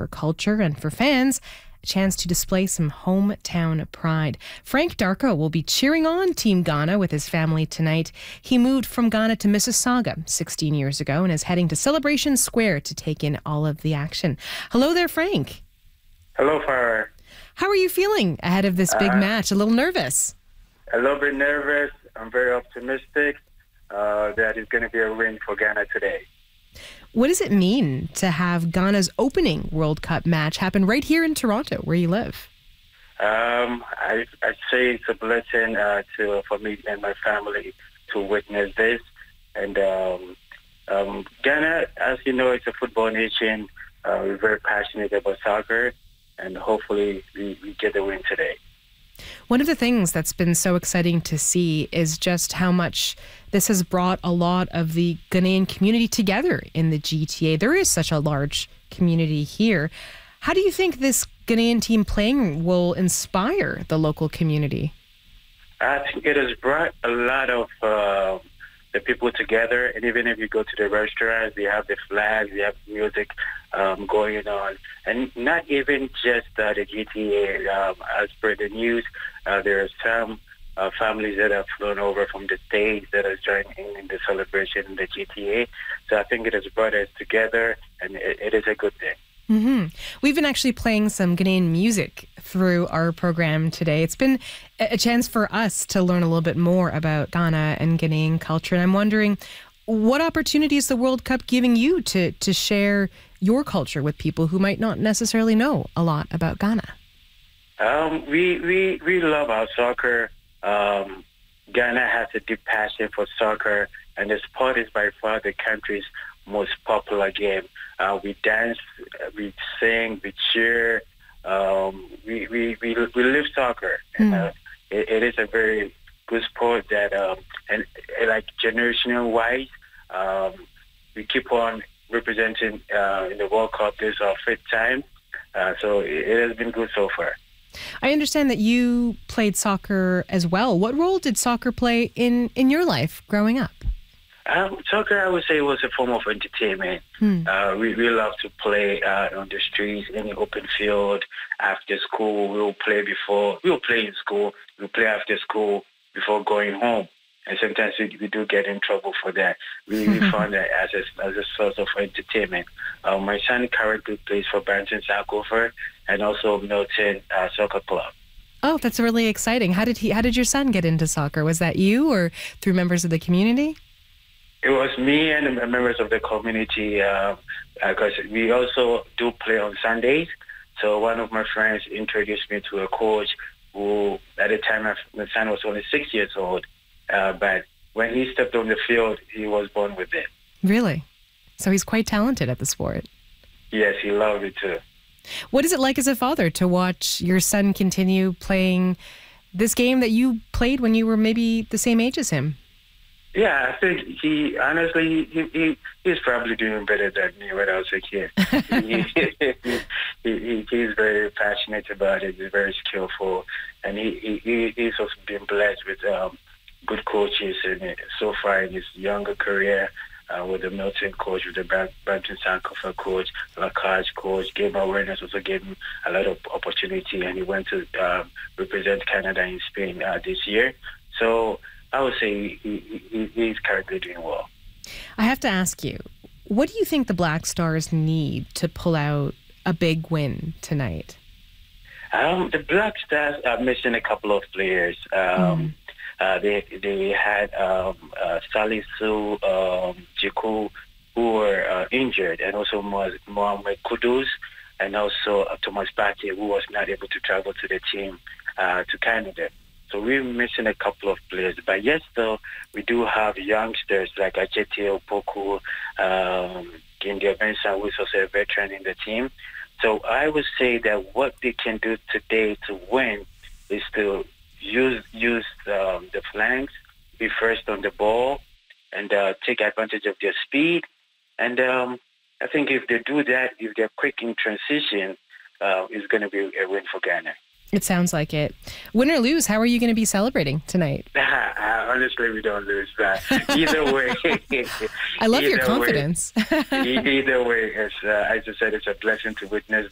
soccer culture, and for fans, a chance to display some hometown pride. Frank Darko will be cheering on Team Ghana with his family tonight. He moved from Ghana to Mississauga 16 years ago and is heading to Celebration Square to take in all of the action. Hello there, Frank. Hello, Farah. How are you feeling ahead of this big match? A little nervous? A little bit nervous. I'm very optimistic that it's going to be a win for Ghana today. What does it mean to have Ghana's opening World Cup match happen right here in Toronto, where you live? I'd say it's a blessing for me and my family to witness this. And Ghana, as you know, it's a football nation. We're very passionate about soccer, and hopefully we get the win today. One of the things that's been so exciting to see is just how much this has brought a lot of the Ghanaian community together in the GTA. There is such a large community here. How do you think this Ghanaian team playing will inspire the local community? I think it has brought a lot of the people together, and even if you go to the restaurants, they have the flags, they have music going on, and not even just the GTA. As per the news, there are some families that have flown over from the States that are joining in the celebration in the GTA. So I think it has brought us together, and it is a good thing. Mm-hmm. We've been actually playing some Ghanaian music through our program today. It's been a chance for us to learn a little bit more about Ghana and Ghanaian culture. And I'm wondering, what opportunity is the World Cup giving you to share your culture with people who might not necessarily know a lot about Ghana? We love our soccer. Ghana has a deep passion for soccer, and the sport is by far the country's most popular game. We dance, we sing, we cheer. We live soccer, and it is a very good sport that and like generational wise, we keep on representing in the World Cup. This is our fifth time, so it has been good so far. I understand that you played soccer as well. What role did soccer play in your life growing up? Soccer, I would say, was a form of entertainment. We love to play on the streets, in the open field, after school. We will play in school, we will play after school before going home. And sometimes we do get in trouble for that. We found that as a source of entertainment. My son currently plays for Brampton Sankofa and also Milton Soccer Club. Oh, that's really exciting. How did your son get into soccer? Was that you or through members of the community? It was me and the members of the community, because we also do play on Sundays. So one of my friends introduced me to a coach who, at the time, my son was only 6 years old. But when he stepped on the field, he was born with it. Really? So he's quite talented at the sport. Yes, he loved it too. What is it like as a father to watch your son continue playing this game that you played when you were maybe the same age as him? Yeah, I think he's probably doing better than me when I was a kid. He's very passionate about it. He's very skillful, and he's also been blessed with good coaches. And so far in his younger career, with the Milton coach, with the Brampton Sankofa coach, Lacage coach, game awareness also gave him a lot of opportunity, and he went to represent Canada in Spain this year. So I would say he's currently doing well. I have to ask you, what do you think the Black Stars need to pull out a big win tonight? The Black Stars are missing a couple of players. They had Salisu, Jiku, who were injured, and also Mohamed Kudus, and also Thomas Partey, who was not able to travel to the team to Canada. So we're missing a couple of players. But yes, though, we do have youngsters like Achete Opoku, Gindia Benson, who is also a veteran in the team. So I would say that what they can do today to win is to use the flanks, be first on the ball, and take advantage of their speed. And I think if they do that, if they're quick in transition, it's going to be a win for Ghana. It sounds like it. Win or lose, how are you going to be celebrating tonight? Honestly, we don't lose that. Either way. I love your confidence. Either way, as I said, it's a blessing to witness